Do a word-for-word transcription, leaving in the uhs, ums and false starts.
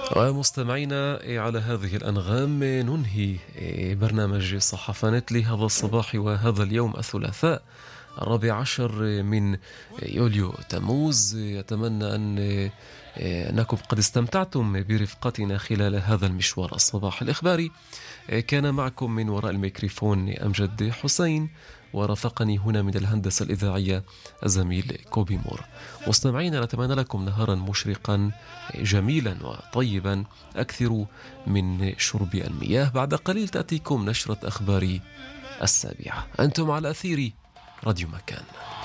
ومستمعينا على هذه الأنغام ننهي برنامج صحافة نت لهذا الصباح وهذا اليوم الثلاثاء الرابع عشر من يوليو تموز. أتمنى أن أنكم قد استمتعتم برفقتنا خلال هذا المشوار الصباح الإخباري. كان معكم من وراء الميكروفون أمجد حسين، ورافقني هنا من الهندسة الإذاعية الزميل كوبي مور. مستمعينا، نتمنى لكم نهارا مشرقا جميلا وطيبا، أكثر من شرب المياه. بعد قليل تأتيكم نشرة أخبار السابعة. أنتم على أثير راديو مكان.